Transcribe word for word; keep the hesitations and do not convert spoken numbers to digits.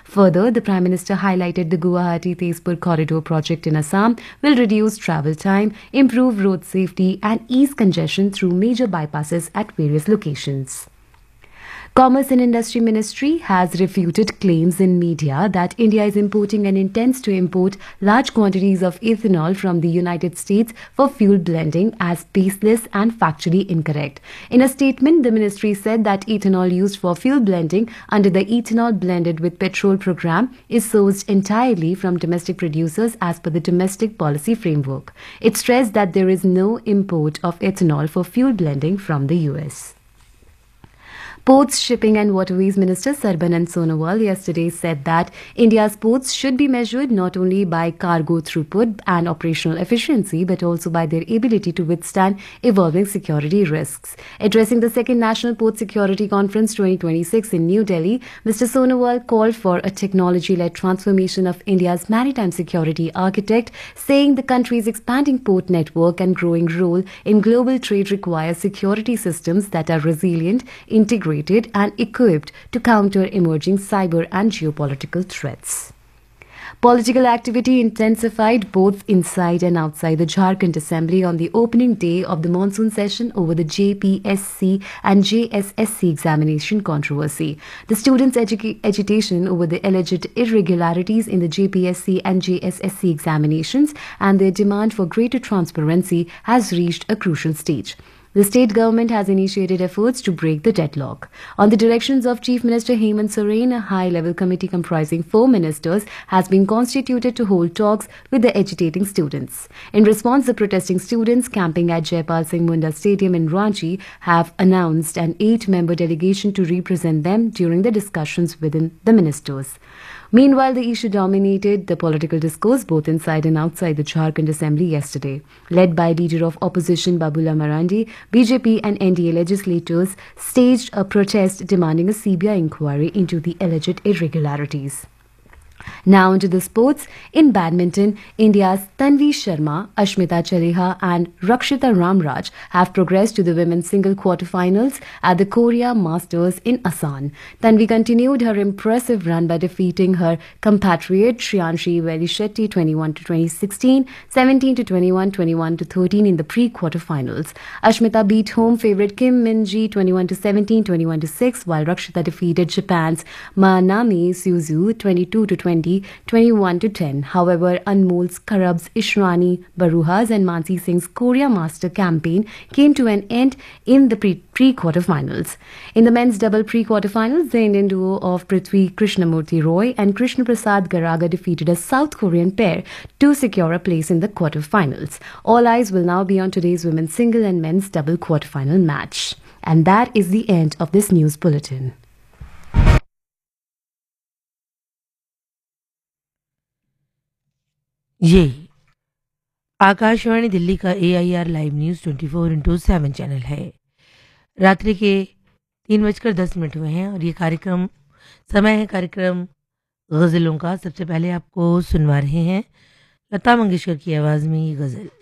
Further, the Prime Minister highlighted the Guwahati-Tezpur corridor project in Assam will reduce travel time, improve road safety and ease congestion through major bypasses at various locations. Commerce and Industry Ministry has refuted claims in media that India is importing and intends to import large quantities of ethanol from the United States for fuel blending as baseless and factually incorrect. In a statement, the ministry said that ethanol used for fuel blending under the Ethanol Blended with Petrol program is sourced entirely from domestic producers as per the domestic policy framework. It stressed that there is no import of ethanol for fuel blending from the U S. Ports, Shipping and Waterways Minister Sarbanand Sonowal yesterday said that India's ports should be measured not only by cargo throughput and operational efficiency but also by their ability to withstand evolving security risks. Addressing the second National Port Security Conference twenty twenty-six in New Delhi, Mister Sonowal called for a technology-led transformation of India's maritime security architect, saying the country's expanding port network and growing role in global trade require security systems that are resilient, integrated and equipped to counter emerging cyber and geopolitical threats. Political activity intensified both inside and outside the Jharkhand Assembly on the opening day of the monsoon session over the J P S C and J S S C examination controversy. The students' edu- agitation over the alleged irregularities in the J P S C and J S S C examinations and their demand for greater transparency has reached a crucial stage. The state government has initiated efforts to break the deadlock. On the directions of Chief Minister Hemant Soren, a high-level committee comprising four ministers has been constituted to hold talks with the agitating students. In response, the protesting students camping at Jaipal Singh Munda Stadium in Ranchi have announced an eight-member delegation to represent them during the discussions within the ministers. Meanwhile, the issue dominated the political discourse both inside and outside the Jharkhand Assembly yesterday. Led by leader of opposition Babula Marandi, B J P and N D A legislators staged a protest demanding a C B I inquiry into the alleged irregularities. Now into the sports. In badminton, India's Tanvi Sharma, Ashmita Chaliha and Rakshita Ramraj have progressed to the women's single quarterfinals at the Korea Masters in Asan. Tanvi continued her impressive run by defeating her compatriot Shriyanshi Velishetty twenty-one to twenty sixteen, seventeen to twenty-one, twenty-one to thirteen in the pre-quarterfinals. Ashmita beat home favourite Kim Min-ji twenty-one to seventeen, twenty-one to six, while Rakshita defeated Japan's Manami Suzu twenty-two to twenty, twenty-one to ten. However, Anmol Karab's Ishrani Baruha's and Mansi Singh's Korea Master campaign came to an end in the pre- pre-quarterfinals. In the men's double pre-quarterfinals, the Indian duo of Prithvi Krishnamurthy Roy and Krishna Prasad Garaga defeated a South Korean pair to secure a place in the quarterfinals. All eyes will now be on today's women's single and men's double quarterfinal match. And that is the end of this news bulletin. ये आकाशवाणी दिल्ली का ए I R live news twenty four into seven channel है। रात्रि के तीन बजकर दस minute हुए हैं और ये कार्यक्रम समय है कार्यक्रम गज़लों का। सबसे पहले आपको सुनवा रहे हैं लता मंगेशकर की आवाज़ में ये गज़ल।